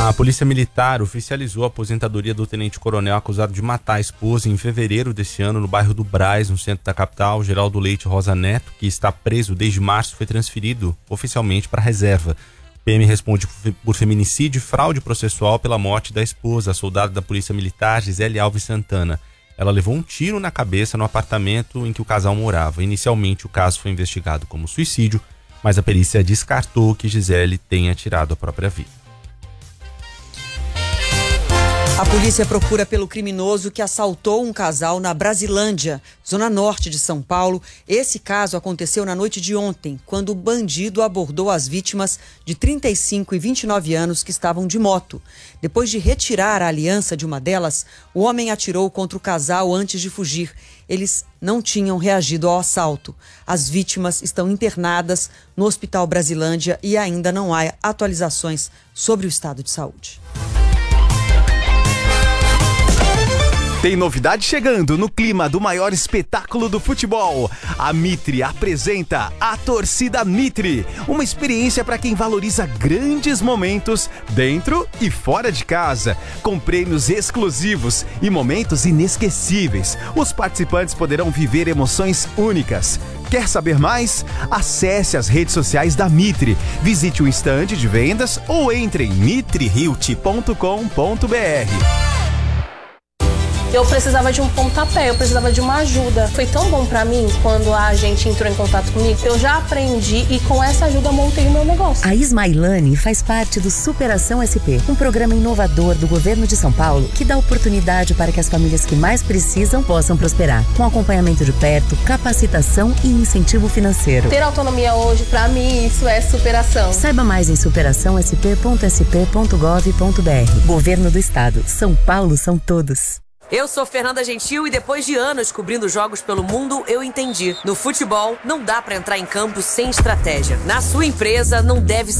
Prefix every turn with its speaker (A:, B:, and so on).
A: A Polícia Militar oficializou a aposentadoria do tenente-coronel acusado de matar a esposa em fevereiro desse ano no bairro do Brás, no centro da capital. Geraldo Leite Rosa Neto, que está preso desde março, foi transferido oficialmente para a reserva. O PM responde por feminicídio e fraude processual pela morte da esposa, a soldada da Polícia Militar, Gisele Alves Santana. Ela levou um tiro na cabeça no apartamento em que o casal morava. Inicialmente, o caso foi investigado como suicídio, mas a perícia descartou que Gisele tenha tirado a própria vida.
B: A polícia procura pelo criminoso que assaltou um casal na Brasilândia, zona norte de São Paulo. Esse caso aconteceu na noite de ontem, quando o bandido abordou as vítimas de 35 e 29 anos que estavam de moto. Depois de retirar a aliança de uma delas, o homem atirou contra o casal antes de fugir. Eles não tinham reagido ao assalto. As vítimas estão internadas no Hospital Brasilândia e ainda não há atualizações sobre o estado de saúde.
C: Tem novidade chegando no clima do maior espetáculo do futebol. A Mitre apresenta a Torcida Mitre, uma experiência para quem valoriza grandes momentos dentro e fora de casa, com prêmios exclusivos e momentos inesquecíveis. Os participantes poderão viver emoções únicas. Quer saber mais? Acesse as redes sociais da Mitre, visite o estande de vendas ou entre em mitrehilt.com.br.
D: Eu precisava de um pontapé, eu precisava de uma ajuda. Foi tão bom pra mim quando a gente entrou em contato comigo. Eu já aprendi e com essa ajuda montei o meu negócio.
E: A Ismailane faz parte do Superação SP, um programa inovador do governo de São Paulo que dá oportunidade para que as famílias que mais precisam possam prosperar, com acompanhamento de perto, capacitação e incentivo financeiro.
D: Ter autonomia hoje, pra mim, isso é superação.
E: Saiba mais em superaçãosp.sp.gov.br. Governo do Estado. São Paulo são todos.
F: Eu sou Fernanda Gentil e depois de anos cobrindo jogos pelo mundo, eu entendi. No futebol, não dá pra entrar em campo sem estratégia. Na sua empresa, não deve